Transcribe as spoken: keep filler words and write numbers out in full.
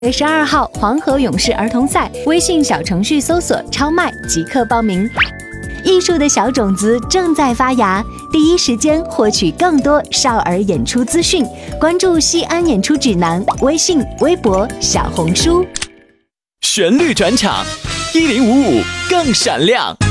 月十二号黄河勇士儿童赛，微信小程序搜索超麦即刻报名。艺术的小种子正在发芽，第一时间获取更多少儿演出资讯，关注西安演出指南微信、微博、小红书。 旋律转场，一零五五更闪亮。